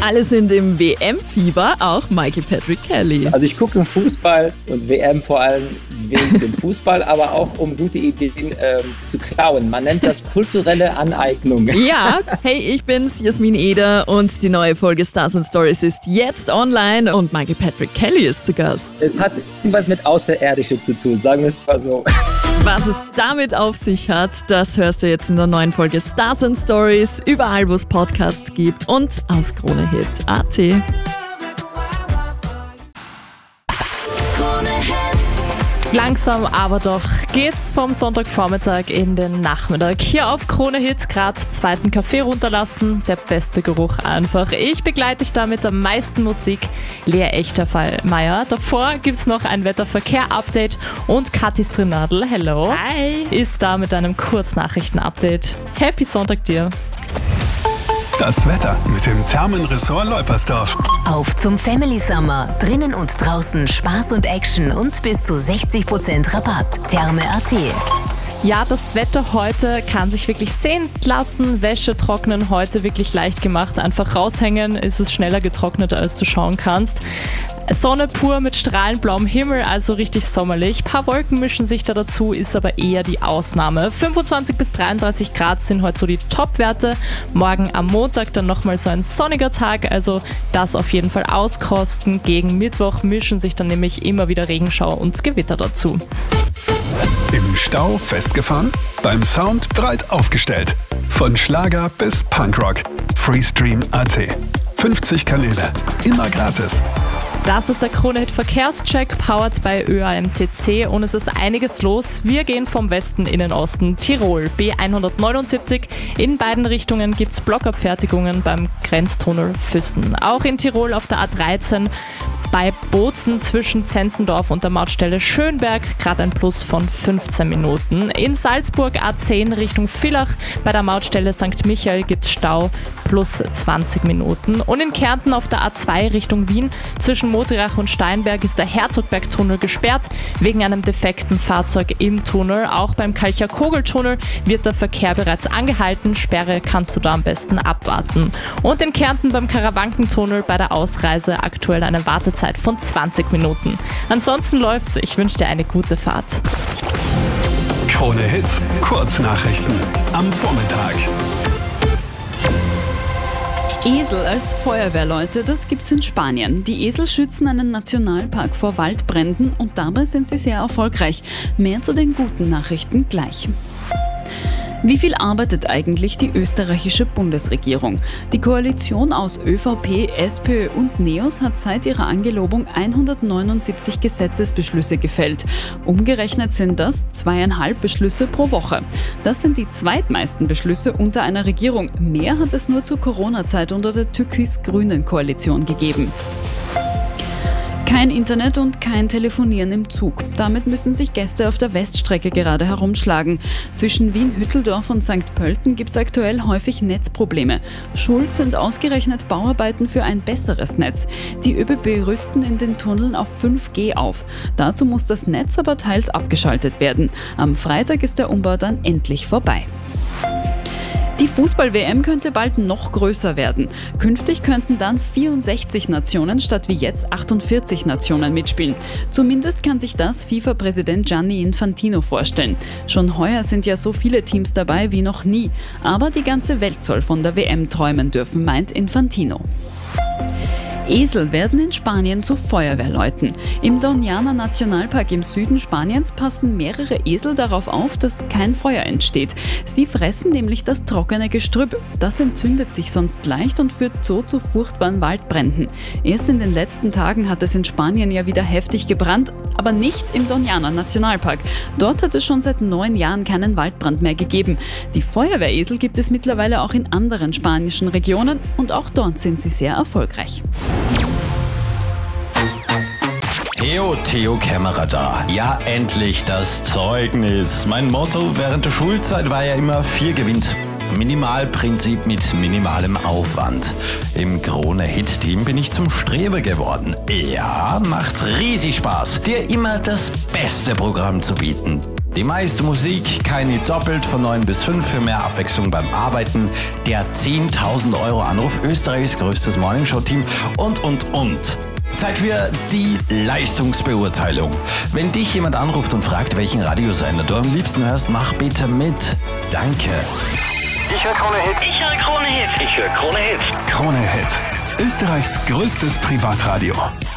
Alle sind im WM-Fieber, auch Mikey Patrick Kelly. Also ich gucke Fußball und WM vor allem wegen dem Fußball, aber auch um gute Ideen zu klauen. Man nennt das kulturelle Aneignung. Ja, hey, ich bin's, Jasmin Eder, und die neue Folge Stars and Stories ist jetzt online und Mikey Patrick Kelly ist zu Gast. Es hat irgendwas mit Außerirdische zu tun, sagen wir es mal so. Was es damit auf sich hat, das hörst du jetzt in der neuen Folge Stars and Stories, überall wo es Podcasts gibt und auf KroneHit.at. Langsam aber doch geht's vom Sonntagvormittag in den Nachmittag. Hier auf KroneHit gerade zweiten Kaffee runterlassen, der beste Geruch einfach. Ich begleite dich da mit der meisten Musik, Lea Echtermeier. Davor gibt's noch ein Wetterverkehr-Update und Kathis Trinadl, hello, hi, ist da mit einem Kurznachrichten-Update. Happy Sonntag dir! Das Wetter mit dem Thermenressort Leupersdorf. Auf zum Family Summer. Drinnen und draußen Spaß und Action und bis zu 60% Rabatt. Therme.at. Ja, das Wetter heute kann sich wirklich sehen lassen. Wäsche trocknen heute wirklich leicht gemacht. Einfach raushängen, ist es schneller getrocknet, als du schauen kannst. Sonne pur mit strahlend blauem Himmel, also richtig sommerlich. Ein paar Wolken mischen sich da dazu, ist aber eher die Ausnahme. 25 bis 33 Grad sind heute so die Top-Werte. Morgen am Montag dann nochmal so ein sonniger Tag, also das auf jeden Fall auskosten. Gegen Mittwoch mischen sich dann nämlich immer wieder Regenschauer und Gewitter dazu. Im Stau festgefahren? Beim Sound breit aufgestellt. Von Schlager bis Punkrock. Freestream.at. 50 Kanäle. Immer gratis. Das ist der KroneHit Verkehrscheck, powered bei ÖAMTC, und es ist einiges los. Wir gehen vom Westen in den Osten. Tirol, B179. In beiden Richtungen gibt es Blockabfertigungen beim Grenztunnel Füssen. Auch in Tirol auf der A13 bei Bozen zwischen Zenzendorf und der Mautstelle Schönberg gerade ein Plus von 15 Minuten. In Salzburg A10 Richtung Villach bei der Mautstelle St. Michael gibt es Stau plus 20 Minuten. Und in Kärnten auf der A2 Richtung Wien zwischen Motirach und Steinberg ist der Herzogbergtunnel gesperrt wegen einem defekten Fahrzeug im Tunnel. Auch beim Kalcher Kogeltunnel wird der Verkehr bereits angehalten. Sperre kannst du da am besten abwarten. Und in Kärnten beim Karawankentunnel bei der Ausreise aktuell eine Wartezeit von 20 Minuten. Ansonsten läuft's. Ich wünsche dir eine gute Fahrt. KroneHit Kurznachrichten am Vormittag. Esel als Feuerwehrleute, das gibt's in Spanien. Die Esel schützen einen Nationalpark vor Waldbränden und dabei sind sie sehr erfolgreich. Mehr zu den guten Nachrichten gleich. Wie viel arbeitet eigentlich die österreichische Bundesregierung? Die Koalition aus ÖVP, SPÖ und NEOS hat seit ihrer Angelobung 179 Gesetzesbeschlüsse gefällt. Umgerechnet sind das 2,5 Beschlüsse pro Woche. Das sind die zweitmeisten Beschlüsse unter einer Regierung. Mehr hat es nur zur Corona-Zeit unter der türkis-grünen Koalition gegeben. Kein Internet und kein Telefonieren im Zug. Damit müssen sich Gäste auf der Weststrecke gerade herumschlagen. Zwischen Wien-Hütteldorf und St. Pölten gibt es aktuell häufig Netzprobleme. Schuld sind ausgerechnet Bauarbeiten für ein besseres Netz. Die ÖBB rüsten in den Tunneln auf 5G auf. Dazu muss das Netz aber teils abgeschaltet werden. Am Freitag ist der Umbau dann endlich vorbei. Die Fußball-WM könnte bald noch größer werden. Künftig könnten dann 64 Nationen statt wie jetzt 48 Nationen mitspielen. Zumindest kann sich das FIFA-Präsident Gianni Infantino vorstellen. Schon heuer sind ja so viele Teams dabei wie noch nie. Aber die ganze Welt soll von der WM träumen dürfen, meint Infantino. Esel werden in Spanien zu Feuerwehrleuten. Im Doñana Nationalpark im Süden Spaniens passen mehrere Esel darauf auf, dass kein Feuer entsteht. Sie fressen nämlich das trockene Gestrüpp. Das entzündet sich sonst leicht und führt so zu furchtbaren Waldbränden. Erst in den letzten Tagen hat es in Spanien ja wieder heftig gebrannt, aber nicht im Doñana Nationalpark. Dort hat es schon seit 9 Jahren keinen Waldbrand mehr gegeben. Die Feuerwehresel gibt es mittlerweile auch in anderen spanischen Regionen und auch dort sind sie sehr erfolgreich. Theo Kämmerer da. Ja, endlich das Zeugnis. Mein Motto während der Schulzeit war ja immer 4 gewinnt. Minimalprinzip mit minimalem Aufwand. Im KroneHit-Team bin ich zum Streber geworden. Ja, macht riesig Spaß, dir immer das beste Programm zu bieten. Die meiste Musik, keine doppelt von 9 bis 5 für mehr Abwechslung beim Arbeiten, der 10.000 € Anruf, Österreichs größtes Morningshow-Team und. Zeit für die Leistungsbeurteilung. Wenn dich jemand anruft und fragt, welchen Radiosender du am liebsten hörst, mach bitte mit. Danke. Ich höre Krone Hit. Ich höre Krone Hit. Ich höre Krone Hit. Krone Hit. Österreichs größtes Privatradio.